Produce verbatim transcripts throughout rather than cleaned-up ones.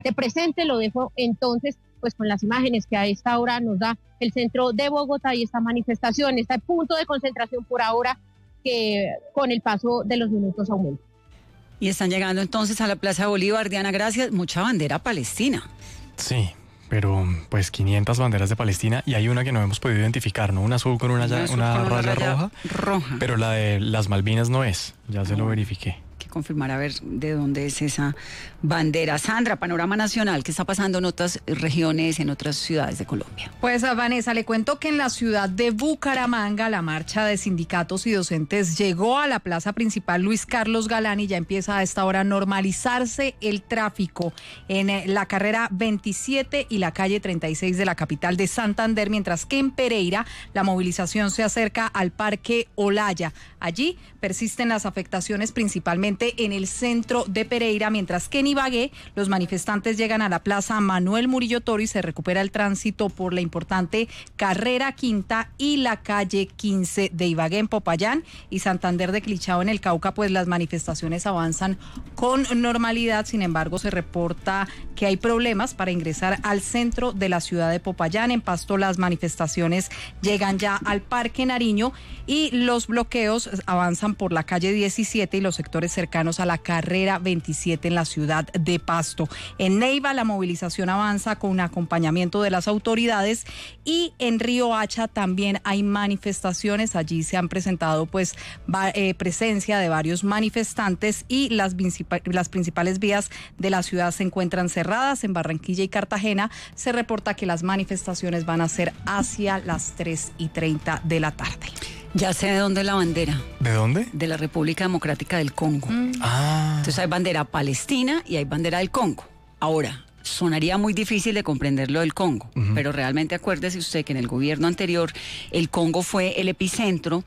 de presente. Lo dejo entonces pues con las imágenes que a esta hora nos da el centro de Bogotá y esta manifestación, este punto de concentración por ahora que con el paso de los minutos aumenta. Y están llegando entonces a la Plaza de Bolívar. Diana, gracias. Mucha bandera palestina. Sí, pero pues quinientas banderas de Palestina y hay una que no hemos podido identificar, ¿no? Una azul con una, una, azul una, con una raya, raya roja, roja. Pero la de las Malvinas no es, ya se lo verifiqué. Confirmar a ver de dónde es esa bandera. Sandra, panorama nacional, ¿qué está pasando en otras regiones, en otras ciudades de Colombia? Pues a Vanessa, le cuento que en la ciudad de Bucaramanga la marcha de sindicatos y docentes llegó a la plaza principal Luis Carlos Galán y ya empieza a esta hora a normalizarse el tráfico en la carrera veintisiete y la calle treinta y seis de la capital de Santander, mientras que en Pereira la movilización se acerca al Parque Olaya. Allí persisten las afectaciones principalmente en el centro de Pereira, mientras que en Ibagué los manifestantes llegan a la plaza Manuel Murillo Toro y se recupera el tránsito por la importante carrera quinta y la calle quince de Ibagué. En Popayán y Santander de Clichao en el Cauca, pues las manifestaciones avanzan con normalidad. Sin embargo, se reporta que hay problemas para ingresar al centro de la ciudad de Popayán. En Pasto las manifestaciones llegan ya al Parque Nariño y los bloqueos avanzan por la calle diecisiete y los sectores cercanos a la carrera veintisiete en la ciudad de Pasto. En Neiva la movilización avanza con un acompañamiento de las autoridades y en Río Hacha también hay manifestaciones. Allí se han presentado pues va, eh, presencia de varios manifestantes y las, las principales vías de la ciudad se encuentran cerradas. En Barranquilla y Cartagena se reporta que las manifestaciones van a ser hacia las tres y treinta de la tarde. Ya sé de dónde es la bandera. ¿De dónde? De la República Democrática del Congo. Mm. Ah. Entonces hay bandera palestina y hay bandera del Congo. Ahora, sonaría muy difícil de comprender lo del Congo, uh-huh. pero realmente acuérdese usted que en el gobierno anterior el Congo fue el epicentro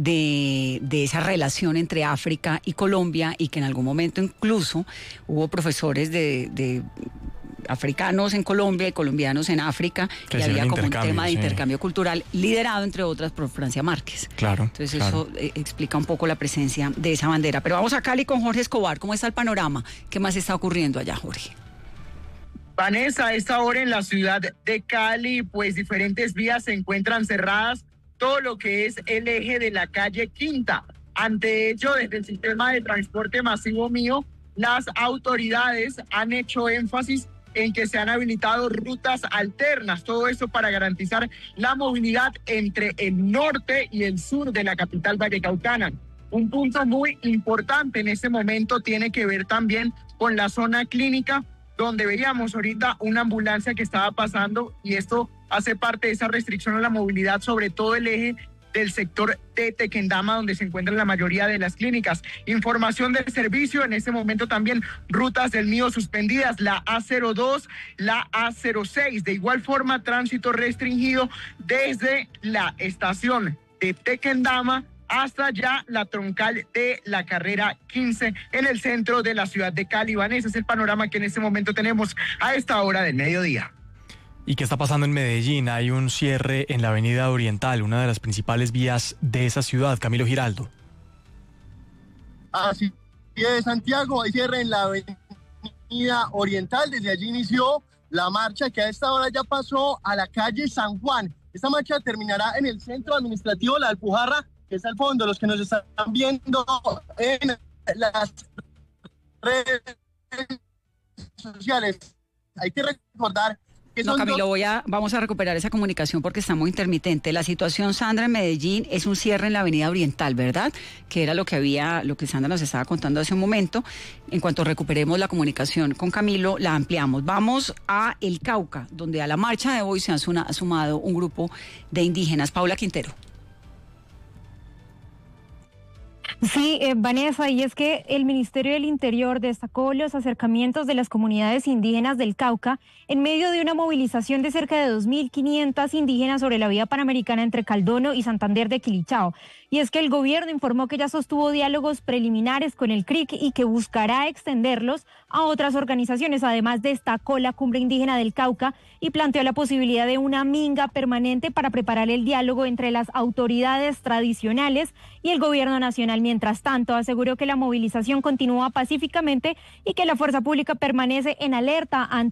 de, de esa relación entre África y Colombia y que en algún momento incluso hubo profesores de... de africanos en Colombia y colombianos en África, que y había como un tema de sí. intercambio cultural liderado entre otras por Francia Márquez. Claro. Entonces claro. eso eh, explica un poco la presencia de esa bandera. Pero vamos a Cali con Jorge Escobar. ¿Cómo está el panorama? ¿Qué más está ocurriendo allá, Jorge? Vanessa, a esta hora en la ciudad de Cali, pues diferentes vías se encuentran cerradas, todo lo que es el eje de la calle Quinta. Ante ello, desde el sistema de transporte masivo mío, las autoridades han hecho énfasis en que se han habilitado rutas alternas, todo eso para garantizar la movilidad entre el norte y el sur de la capital vallecaucana. Un punto muy importante en este momento tiene que ver también con la zona clínica, donde veíamos ahorita una ambulancia que estaba pasando y esto hace parte de esa restricción a la movilidad sobre todo el eje del sector de Tequendama, donde se encuentran la mayoría de las clínicas. Información del servicio, en este momento también rutas del mío suspendidas, la A cero dos, la A cero seis. De igual forma, tránsito restringido desde la estación de Tequendama hasta ya la troncal de la carrera quince en el centro de la ciudad de Cali. Vanessa, es el panorama que en este momento tenemos a esta hora del mediodía. ¿Y qué está pasando en Medellín? Hay un cierre en la avenida Oriental, una de las principales vías de esa ciudad. Camilo Giraldo. Así es, Santiago, hay cierre en la avenida Oriental. Desde allí inició la marcha que a esta hora ya pasó a la calle San Juan. Esta marcha terminará en el centro administrativo La Alpujarra, que está al fondo. Los que nos están viendo en las redes sociales, hay que recordar No, Camilo, voy a, vamos a recuperar esa comunicación porque está muy intermitente. La situación, Sandra, en Medellín es un cierre en la avenida Oriental, ¿verdad? Que era lo que había, lo que Sandra nos estaba contando hace un momento. En cuanto recuperemos la comunicación con Camilo, la ampliamos. Vamos a El Cauca, donde a la marcha de hoy se ha sumado un grupo de indígenas. Paula Quintero. Sí, eh, Vanessa, y es que el Ministerio del Interior destacó los acercamientos de las comunidades indígenas del Cauca en medio de una movilización de cerca de dos mil quinientas indígenas sobre la vía panamericana entre Caldono y Santander de Quilichao. y es que el gobierno informó que ya sostuvo diálogos preliminares con el C R I C y que buscará extenderlos a otras organizaciones. Además, destacó la Cumbre Indígena del Cauca y planteó la posibilidad de una minga permanente para preparar el diálogo entre las autoridades tradicionales y el gobierno nacional. Mientras tanto, aseguró que la movilización continúa pacíficamente y que la fuerza pública permanece en alerta ante